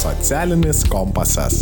Socialinis kompasas.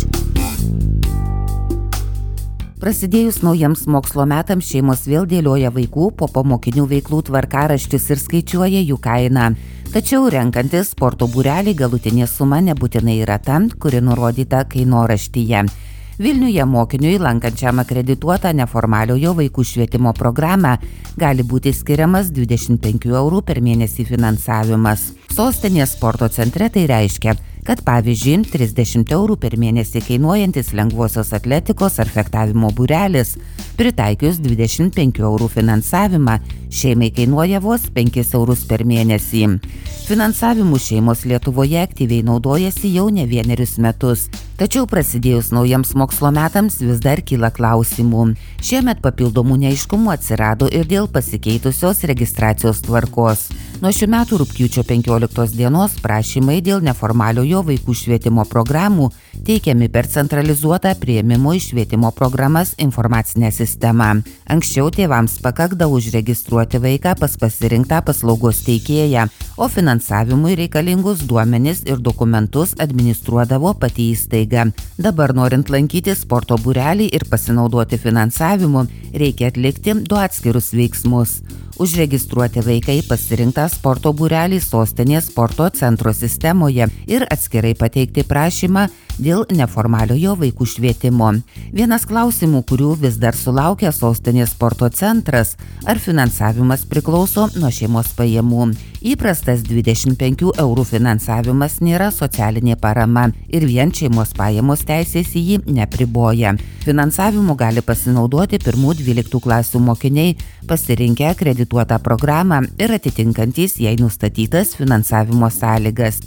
Prasidėjus naujiems mokslo metams šeimos vėl dėlioja vaikų popamokinių veiklų tvarkaraščius ir skaičiuoja jų kainą. Tačiau renkantis sporto būrelį galutinė suma nebūtinai yra ta, kuri nurodyta kainoraštyje. Vilniuje mokiniui lankančiam akredituotą neformaliojo vaikų švietimo programą gali būti skiriamas 25 eurų per mėnesį finansavimas. Sostinės sporto centre tai reiškia, kad pavyzdžiui 30 eurų per mėnesį kainuojantis lengvosios atletikos ar fechtavimo būrelis, pritaikius 25 eurų finansavimą, šeimai kainuoja vos 5 eurus per mėnesį. Finansavimu šeimos Lietuvoje aktyviai naudojasi jau ne vienerius metus. Tačiau prasidėjus naujiems mokslo metams vis dar kyla klausimų. Šiemet papildomų neaiškumų atsirado ir dėl pasikeitusios registracijos tvarkos. Nuo šių metų rugpjūčio 15 dienos prašymai dėl neformaliojo vaikų švietimo programų teikiami per centralizuotą priėmimo į švietimo programas informacinę sistemą. Anksčiau tėvams pakakdavo užregistruoti vaiką pas pasirinktą paslaugos teikėją, o finansavimui reikalingus duomenis ir dokumentus administruodavo pati įstaiga. Dabar norint lankyti sporto būrelį ir pasinaudoti finansavimu, reikia atlikti 2 atskirus veiksmus. Užregistruoti vaiką į pasirinktą sporto būrelį sostinės sporto centro sistemoje ir atskirai pateikti prašymą dėl neformaliojo vaikų švietimo. Vienas klausimų, kurių vis dar sulaukia sostinės sporto centras, ar finansavimas priklauso nuo šeimos pajamų. Įprastas 25 eurų finansavimas nėra socialinė parama ir vien šeimos pajamos teisės į jį nepriboja. Finansavimu gali pasinaudoti 1-12 klasių mokiniai, pasirinkę akredituotą programą ir atitinkantys jai nustatytas finansavimo sąlygas.